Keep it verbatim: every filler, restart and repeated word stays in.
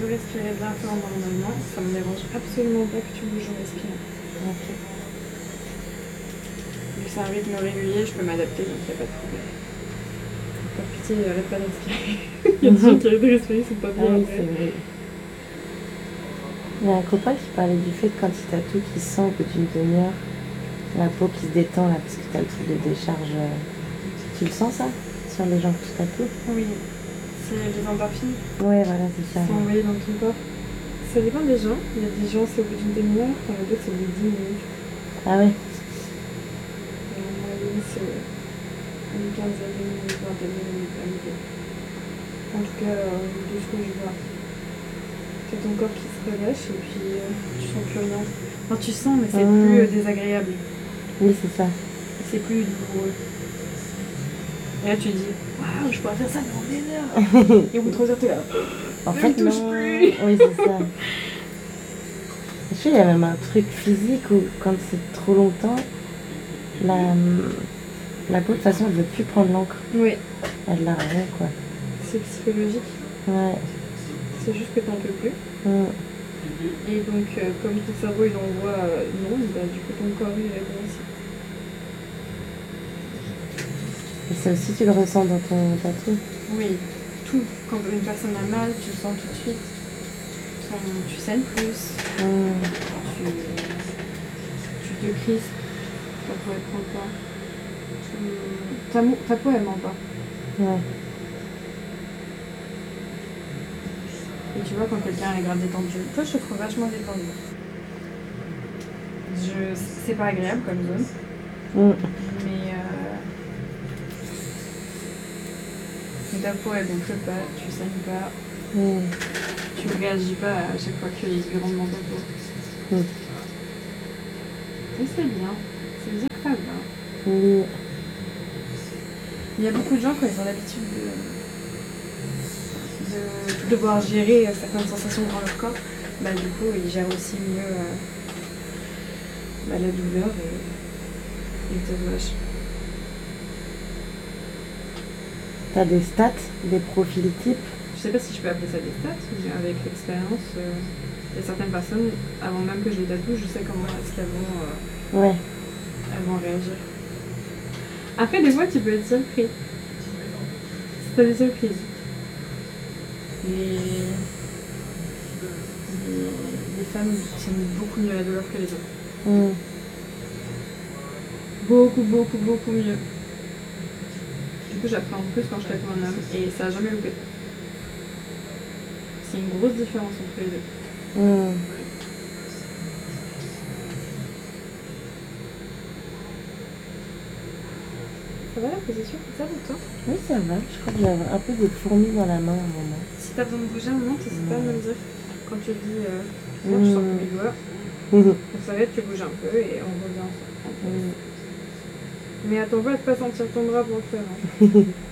respirer de l'air fort normalement. Ça me dérange absolument pas que tu bouges en respirant. Ok. Vu que c'est un rythme régulier, je peux m'adapter, donc il n'y a pas de problème. Par pitié, arrête pas de respirer. Il y a des gens qui arrêtent de respirer, ils sont pas Ah bien oui, après. c'est vrai. Il y a un copain qui parlait du fait que quand il tatoue, qu'il sent au bout d'une demi-heure la peau qui se détend là, parce que t'as le truc de décharge. euh, Tu le sens ça sur les gens qui tatouent? Oui, c'est les endorphines Ouais, voilà, c'est qui ça. sont envoyées dans ton corps. Ça dépend des gens. Il y a des gens, c'est au bout d'une demi-heure, il y en a d'autres, c'est au bout de dix minutes. Ah ouais. Et en moyenne, c'est une quinzaine de minutes, vingtaine de minutes à midi. En tout cas, euh, de ce que je vois. C'est ton corps qui se relâche et puis euh, tu sens plus rien. Enfin, tu sens, mais c'est Mmh. plus euh, désagréable. Oui, c'est ça. C'est plus douloureux. Et là, tu dis, waouh, je pourrais faire ça pendant des heures. Et au bout de trois heures, t'es là. En Ne fait, me touche non. plus. Oui, c'est ça. Je sais, il y a même un truc physique où, quand c'est trop longtemps, la, la peau, de toute façon, elle ne veut plus prendre l'encre. Oui, Elle l'a rien, quoi. c'est psychologique. Ouais. C'est juste que t'en peux plus. Mm. Et donc, euh, comme ton cerveau il envoie euh, non, bah, du coup ton corps il répond aussi. Et ça aussi, tu le ressens dans ton tatou? Oui, tout. Quand une personne a mal, tu le sens tout de suite. Ton- tu saignes plus, Mm. tu, tu te crispes, ta peau elle prend pas. Tu- Ta, mou- ta peau elle ment pas. Ouais. Et tu vois quand quelqu'un est grave détendu, toi je te trouve vachement détendu. Je... C'est pas agréable comme zone, Mm. mais, euh... mais ta peau elle gonfle pas, tu saignes pas, Mm. tu réagis pas à chaque fois qu'il y a des grondements dans ta peau. Mm. Et c'est bien, c'est bien que ça va. Oui. Il y a beaucoup de gens quand ils ont l'habitude de, de devoir gérer certaines sensations dans leur corps, bah du coup ils gèrent aussi mieux euh, bah, la douleur et, et le tatouage. T'as des stats, des profils types? Je sais pas si je peux appeler ça des stats, mais avec l'expérience, euh, il y a certaines personnes, avant même que je les tatoue, je sais comment est-ce qu'elles vont, euh, Ouais. elles vont réagir. Après, des fois, tu peux être surpris. C'est des surprises. Les... les... les femmes tiennent beaucoup mieux la douleur que les hommes. Mm. Beaucoup, beaucoup, beaucoup mieux. Du coup, j'apprends plus quand je tatoue un homme et ça a jamais loupé. C'est une grosse différence entre les deux. Mm. Ça va la position, c'est ça pour toi? Oui, ça va. Je crois que j'avais un peu des fourmis dans la main à un moment. Si t'as besoin de bouger un moment, t'hésites pas à me le dire. Quand tu dis, euh, Mm. moi je sens que mes doigts, Mm. on s'arrête, tu bouges un peu et on revient ensemble. Mm. Mais attends pas de pas sentir ton bras pour le faire. Hein.